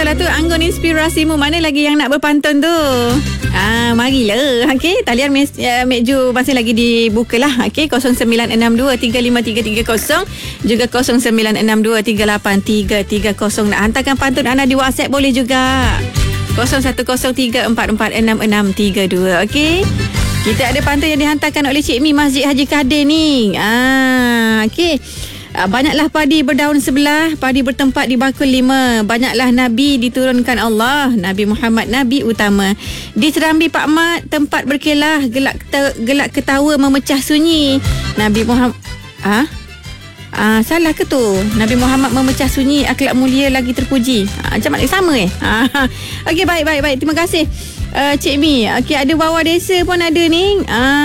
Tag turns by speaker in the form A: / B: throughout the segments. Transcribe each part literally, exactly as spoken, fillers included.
A: lah tu anggun inspirasimu. Mana lagi yang nak berpantun tu? Ah, marilah. Okey, talian mes, uh, Mekju masih lagi dibuka lah. Okey, kosong sembilan enam dua tiga lima tiga tiga kosong juga kosong sembilan enam dua tiga lapan tiga tiga kosong. Nak hantarkan pantun anda di WhatsApp boleh juga. kosong satu kosong tiga empat empat enam enam tiga dua. Okey. Kita ada pantun yang dihantarkan oleh Cik Mi Masjid Haji Kadir ni. Ah, okey. Banyaklah padi berdaun sebelah, padi bertempat di bakul lima. Banyaklah Nabi diturunkan Allah, Nabi Muhammad Nabi utama. Di Serambi Pak Mat tempat berkelah, gelak gelak ketawa memecah sunyi. Nabi Muhammad ah Ah, salah ke tu? Nabi Muhammad memecah sunyi, akhlak mulia lagi terpuji. Ah, macam mana sama eh? Ah, okey, baik baik baik. Terima kasih. Uh, Cik Mi. Okey, ada Wawa Desa pun ada ni.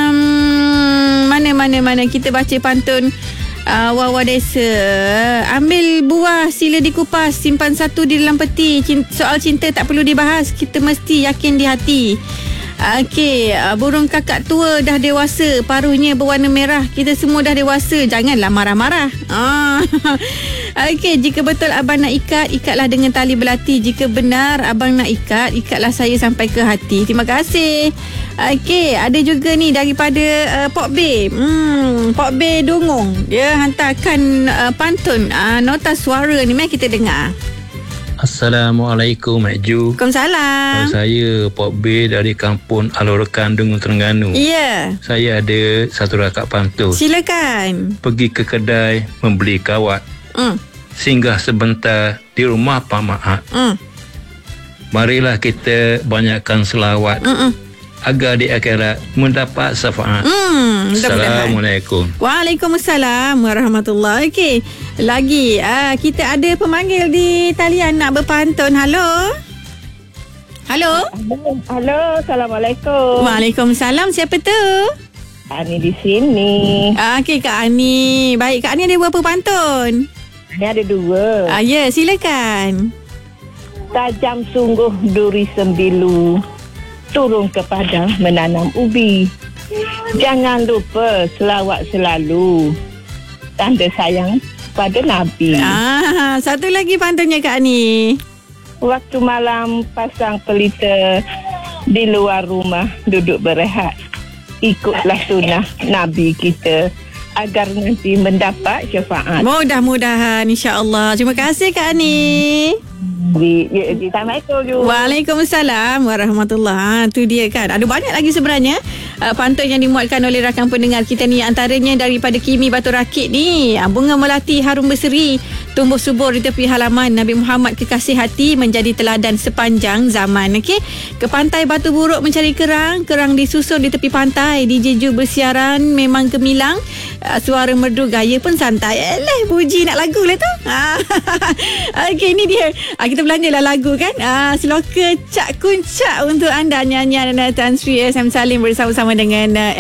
A: Um, mana mana mana kita baca pantun. Uh, Wawa Desa. Ambil buah sila dikupas, simpan satu di dalam peti. Cinta, soal cinta tak perlu dibahas, kita mesti yakin di hati. Okey, uh, burung kakak tua dah dewasa, paruhnya berwarna merah. Kita semua dah dewasa, janganlah marah-marah. Ah. Okey, jika betul abang nak ikat, ikatlah dengan tali belati. Jika benar abang nak ikat, ikatlah saya sampai ke hati. Terima kasih. Okey, ada juga ni daripada uh, Pok Bay. Hmm, Pok Bay Dungong. Dia hantarkan uh, pantun, uh, nota suara ni, mari kita dengar.
B: Assalamualaikum Mekju.
A: Waalaikumsalam.
B: Saya Pok B dari kampung Alor-Rekan, Dungun, Terengganu.
A: Ya. Yeah.
B: Saya ada satu rakaat pantun.
A: Silakan.
B: Pergi ke kedai membeli kawat.
A: Mm.
B: Singgah sebentar di rumah Pak Mahat.
A: Mm.
B: Marilah kita banyakkan selawat.
A: Mm-mm.
B: Agar di akhirat mendapat syafaat.
A: Hmm,
B: Assalamualaikum.
A: Waalaikumsalam warahmatullahi. Okey, lagi uh, kita ada pemanggil di talian nak berpantun. Halo. Halo.
C: Halo, Assalamualaikum.
A: Waalaikumsalam. Siapa tu?
C: Ani di sini.
A: Ah, okey, Kak Ani. Baik, Kak Ani ada berapa pantun?
C: Ini ada dua.
A: Ah, ya, silakan.
C: Tajam sungguh duri sembilu, turun ke padang menanam ubi. Jangan lupa selawat selalu, tanda sayang pada Nabi.
A: Ah, satu lagi pantunnya Kak Ani.
C: Waktu malam pasang pelita di luar rumah duduk berehat. Ikutlah sunnah Nabi kita agar nanti mendapat syafaat.
A: Mudah-mudahan, insya-Allah. Terima kasih Kak Ani.
C: Di, di, di Assalamualaikum.
A: Waalaikumsalam warahmatullahi. Ha, tu dia kan. Ada banyak lagi sebenarnya uh, pantun yang dimuatkan oleh rakan pendengar kita ni. Antaranya daripada Kimi Batu Rakit ni. Uh, bunga melati harum berseri, tumbuh subur di tepi halaman. Nabi Muhammad kekasih hati menjadi teladan sepanjang zaman. Okey. Ke pantai Batu Buruk mencari kerang. Kerang disusun di tepi pantai. D J Ju bersiaran memang gemilang. Uh, suara merdu gaya pun santai. Eleh, puji nak lagu lah tu. Okey, ni dia. Uh, kita belanjalah lagu kan. Ah, Seloka Cak Kuncak untuk anda, nyanyian Tan Sri S M Salim bersama-sama dengan uh,